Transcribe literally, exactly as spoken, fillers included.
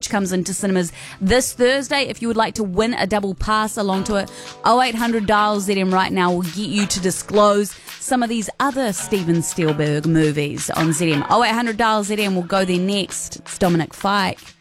which comes into cinemas this Thursday. If you would like to win a double pass along to it, oh eight hundred dial Z M right now will get you to disclose some of these other Steven Spielberg movies on Z M. oh eight hundred dial Z M will go there next. It's Dominic Fike.